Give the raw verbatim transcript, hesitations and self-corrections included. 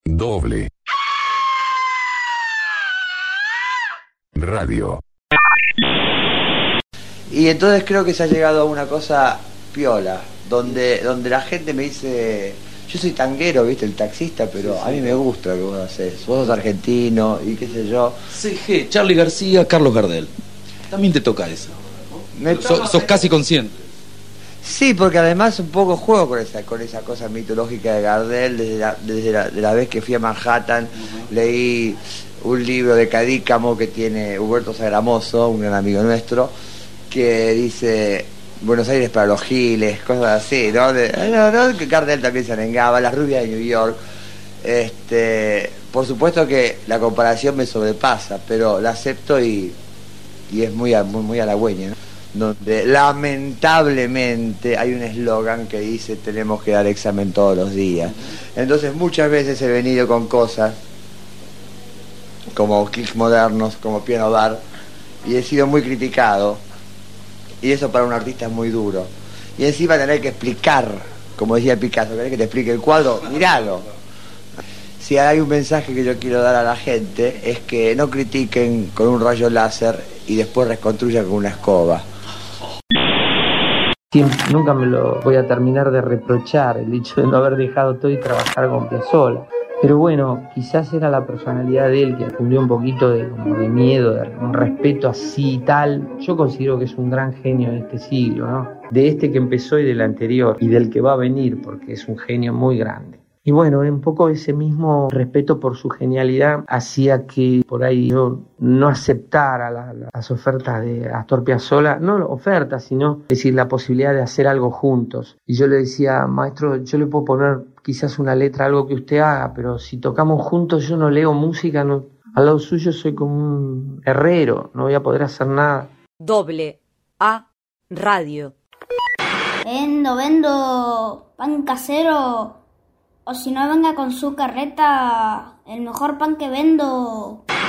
Doble Radio. Y entonces creo que se ha llegado a una cosa piola, donde, donde la gente me dice, yo soy tanguero, viste, el taxista, pero sí, sí, a mí me gusta lo que vos haces, vos sos argentino y qué sé yo. C G, Charly García, Carlos Gardel. También te toca eso. Me so, toca, sos casi consciente. Sí, porque además un poco juego con esa, con esa cosa mitológica de Gardel, desde la, desde la, de la vez que fui a Manhattan, uh-huh. leí un libro de Cadícamo que tiene Huberto Sagramoso, un gran amigo nuestro, que dice Buenos Aires para los giles, cosas así, ¿no? De, no, no, que Gardel también se arengaba, Las rubias de New York. Este, por supuesto que la comparación me sobrepasa, pero la acepto y, y es muy, muy, muy halagüeña, ¿no? Donde lamentablemente hay un eslogan que dice tenemos que dar examen todos los días. Entonces muchas veces he venido con cosas como clics modernos, como piano bar, y he sido muy criticado, y eso para un artista es muy duro. Y encima tener que explicar, como decía Picasso, querés que te explique el cuadro, miralo. Si hay un mensaje que yo quiero dar a la gente es que no critiquen con un rayo láser y después reconstruyan con una escoba. Nunca me lo voy a terminar de reprochar el hecho de no haber dejado todo y trabajar con Piazzolla. Pero bueno, quizás era la personalidad de él que cumplió un poquito de, como de miedo, de un respeto así y tal. Yo considero que es un gran genio de este siglo, ¿no? De este que empezó y del anterior, y del que va a venir, porque es un genio muy grande. Y bueno, un poco ese mismo respeto por su genialidad hacía que por ahí yo no aceptara la, la, las ofertas de Astor Piazzolla, no ofertas, sino decir la posibilidad de hacer algo juntos. Y yo le decía, maestro, yo le puedo poner quizás una letra, algo que usted haga, pero si tocamos juntos yo no leo música, no, al lado suyo soy como un herrero, no voy a poder hacer nada. Doble A Radio. Vendo, vendo pan casero. O si no, venga con su carreta, el mejor pan que vendo.